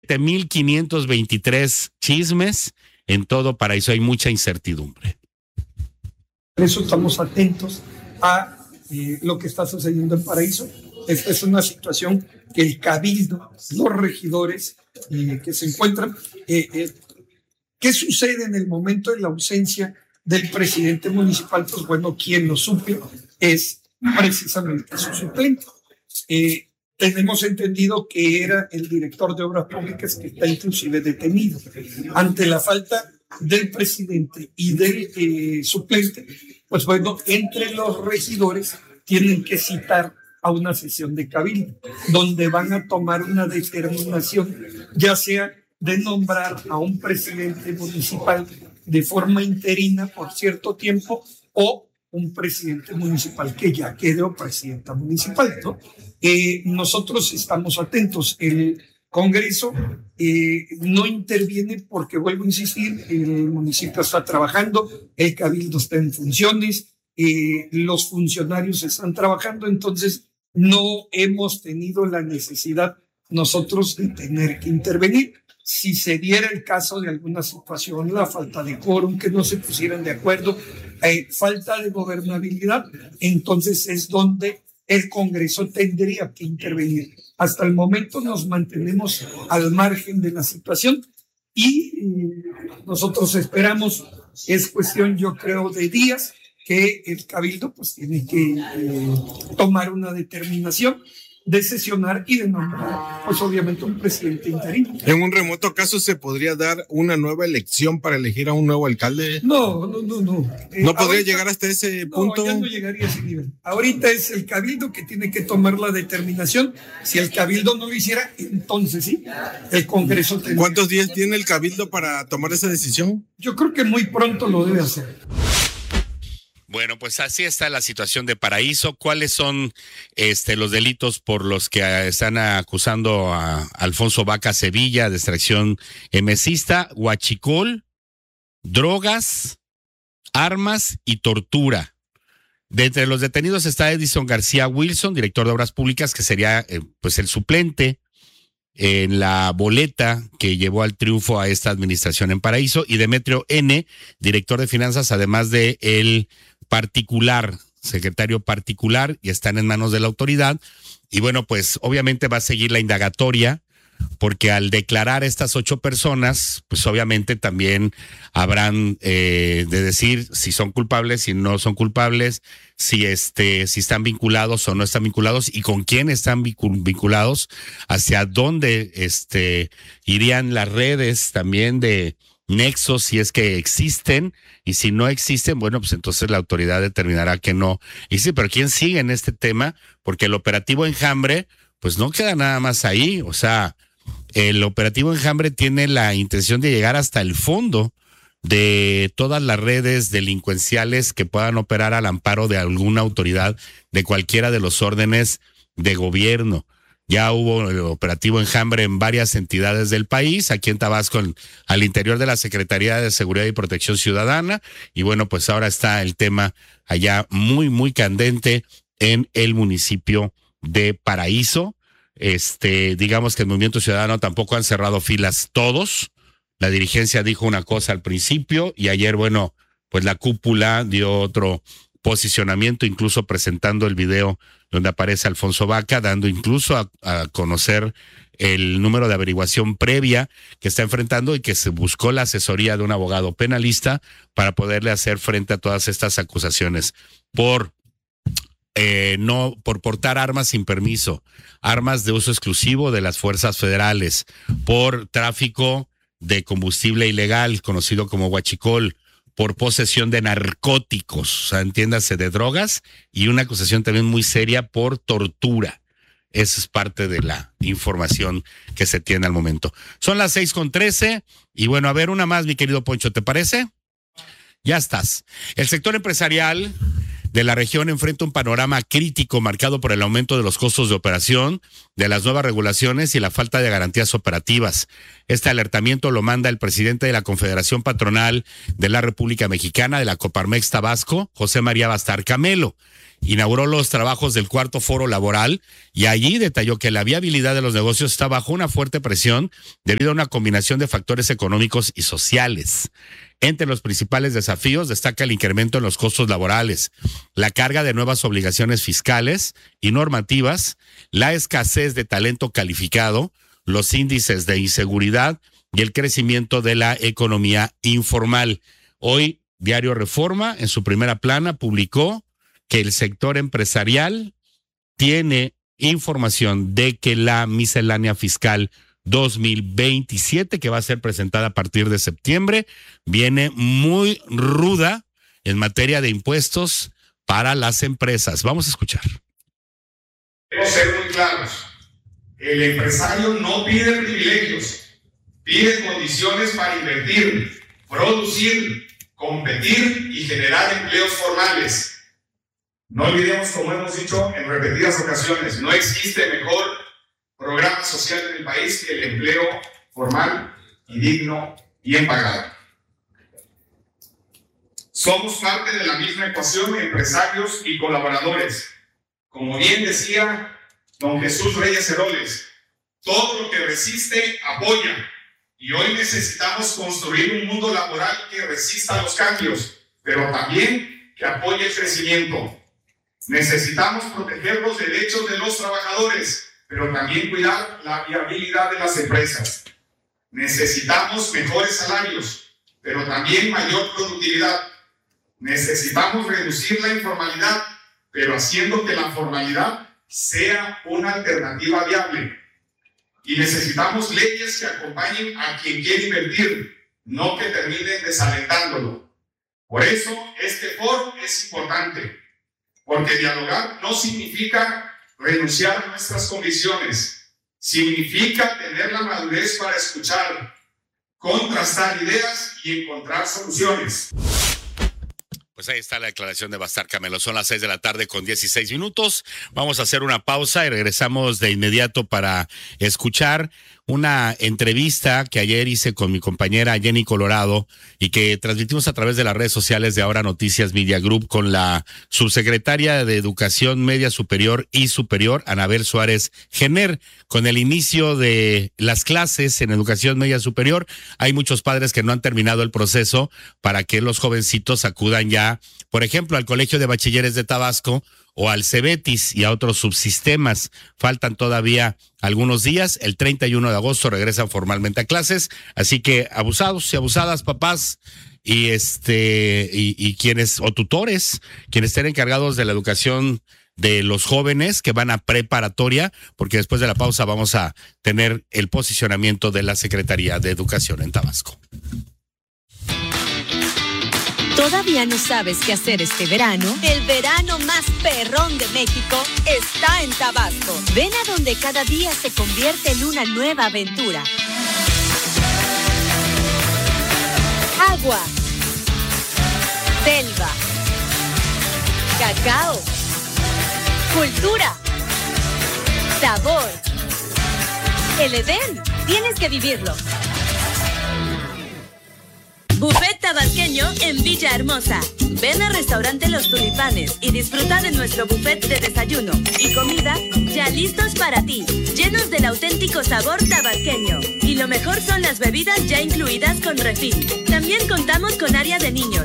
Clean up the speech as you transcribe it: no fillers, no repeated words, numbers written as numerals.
7,523 chismes en todo Paraíso. Hay mucha incertidumbre. Por eso estamos atentos a lo que está sucediendo en Paraíso. Esta es una situación que el cabildo, los regidores que se encuentran, ¿qué sucede en el momento de la ausencia del presidente municipal? Pues bueno, quien lo suple es precisamente su suplente. Tenemos entendido que era el director de Obras Públicas, que está inclusive detenido. Ante la falta del presidente y del suplente, pues bueno, entre los regidores tienen que citar a una sesión de cabildo, donde van a tomar una determinación, ya sea de nombrar a un presidente municipal de forma interina por cierto tiempo o un presidente municipal que ya quede o presidenta municipal, ¿no? Nosotros estamos atentos. El Congreso no interviene porque, vuelvo a insistir, el municipio está trabajando, el cabildo está en funciones, los funcionarios están trabajando, entonces no hemos tenido la necesidad nosotros de tener que intervenir. Si se diera el caso de alguna situación, la falta de quórum, que no se pusieran de acuerdo, falta de gobernabilidad, entonces es donde el Congreso tendría que intervenir. Hasta el momento nos mantenemos al margen de la situación y nosotros esperamos, es cuestión yo creo de días, que el cabildo pues tiene que tomar una determinación de sesionar y de nombrar, pues obviamente, un presidente interino. ¿En un remoto caso se podría dar una nueva elección para elegir a un nuevo alcalde? No. ¿No podría llegar hasta ese punto? No, ya no llegaría a ese nivel. Ahorita es el cabildo que tiene que tomar la determinación. Si el cabildo no lo hiciera, entonces sí, el Congreso tendría. ¿Cuántos días tiene el cabildo para tomar esa decisión? Yo creo que muy pronto lo debe hacer. Bueno, pues así está la situación de Paraíso. ¿Cuáles son los delitos por los que están acusando a Alfonso Vaca Sevilla de extracción emesista? Huachicol, drogas, armas y tortura. De entre los detenidos está Edison García Wilson, director de Obras Públicas, que sería pues el suplente en la boleta que llevó al triunfo a esta administración en Paraíso, y Demetrio N., director de finanzas, además de el particular, secretario particular, y están en manos de la autoridad. Y bueno, pues obviamente va a seguir la indagatoria, porque al declarar estas 8 personas, pues obviamente también habrán de decir si son culpables, si no son culpables, si están vinculados o no están vinculados, y con quién están vinculados, hacia dónde irían las redes también de nexos, si es que existen, y si no existen, bueno, pues entonces la autoridad determinará que no. Y sí, pero ¿quién sigue en este tema? Porque el operativo Enjambre, pues no queda nada más ahí. O sea, el operativo Enjambre tiene la intención de llegar hasta el fondo de todas las redes delincuenciales que puedan operar al amparo de alguna autoridad de cualquiera de los órdenes de gobierno. Ya hubo el operativo Enjambre en varias entidades del país, aquí en Tabasco, al interior de la Secretaría de Seguridad y Protección Ciudadana, y bueno, pues ahora está el tema allá muy, muy candente en el municipio de Paraíso. Digamos que el Movimiento Ciudadano tampoco han cerrado filas todos. La dirigencia dijo una cosa al principio y ayer, bueno, pues la cúpula dio otro posicionamiento, incluso presentando el video donde aparece Alfonso Vaca, dando incluso a conocer el número de averiguación previa que está enfrentando y que se buscó la asesoría de un abogado penalista para poderle hacer frente a todas estas acusaciones por portar armas sin permiso, armas de uso exclusivo de las fuerzas federales, por tráfico de combustible ilegal, conocido como huachicol, por posesión de narcóticos, o sea, entiéndase, de drogas, y una acusación también muy seria por tortura. Esa es parte de la información que se tiene al momento. Son las 6:13, y bueno, a ver, una más, mi querido Poncho, ¿te parece? Ya estás. El sector empresarial de la región enfrenta un panorama crítico marcado por el aumento de los costos de operación, de las nuevas regulaciones y la falta de garantías operativas. Este alertamiento lo manda el presidente de la Confederación Patronal de la República Mexicana, de la Coparmex Tabasco, José María Bastar Camelo. inauguró los trabajos del cuarto foro laboral y allí detalló que la viabilidad de los negocios está bajo una fuerte presión debido a una combinación de factores económicos y sociales. Entre los principales desafíos destaca el incremento en los costos laborales, la carga de nuevas obligaciones fiscales y normativas, la escasez de talento calificado, los índices de inseguridad y el crecimiento de la economía informal. Hoy, Diario Reforma, en su primera plana, publicó que el sector empresarial tiene información de que la miscelánea fiscal 2027, que va a ser presentada a partir de septiembre, viene muy ruda en materia de impuestos para las empresas. Vamos a escuchar. Debemos ser muy claros. El empresario no pide privilegios, pide condiciones para invertir, producir, competir y generar empleos formales. No olvidemos, como hemos dicho en repetidas ocasiones, no existe mejor programa social en el país que el empleo formal y digno, bien pagado. Somos parte de la misma ecuación, empresarios y colaboradores. Como bien decía don Jesús Reyes Heroles, todo lo que resiste apoya. Y hoy necesitamos construir un mundo laboral que resista a los cambios, pero también que apoye el crecimiento. Necesitamos proteger los derechos de los trabajadores, pero también cuidar la viabilidad de las empresas. Necesitamos mejores salarios, pero también mayor productividad. Necesitamos reducir la informalidad, pero haciendo que la formalidad sea una alternativa viable. Y necesitamos leyes que acompañen a quien quiere invertir, no que terminen desalentándolo. Por eso este foro es importante, porque dialogar no significa renunciar a nuestras convicciones, significa tener la madurez para escuchar, contrastar ideas y encontrar soluciones. Pues ahí está la declaración de Bastar Camelo. Son las 6 de la tarde con 16 minutos. Vamos a hacer una pausa y regresamos de inmediato para escuchar una entrevista que ayer hice con mi compañera Jenny Colorado y que transmitimos a través de las redes sociales de Ahora Noticias Media Group con la subsecretaria de Educación Media Superior y Superior, Anabel Suárez Jenner. Con el inicio de las clases en Educación Media Superior, hay muchos padres que no han terminado el proceso para que los jovencitos acudan ya, por ejemplo, al Colegio de Bachilleres de Tabasco o al Cebetis y a otros subsistemas. Faltan todavía algunos días. El 31 de agosto regresan formalmente a clases. Así que abusados y abusadas, papás y quienes, o tutores, quienes estén encargados de la educación de los jóvenes que van a preparatoria, porque después de la pausa vamos a tener el posicionamiento de la Secretaría de Educación en Tabasco. ¿Todavía no sabes qué hacer este verano? El verano más perrón de México está en Tabasco. Ven a donde cada día se convierte en una nueva aventura. Agua, selva, cacao, cultura, sabor. El Edén, tienes que vivirlo. Buffet tabasqueño en Villahermosa. Ven al restaurante Los Tulipanes y disfruta de nuestro buffet de desayuno y comida ya listos para ti, llenos del auténtico sabor tabasqueño. Y lo mejor son las bebidas ya incluidas con refil. También contamos con área de niños.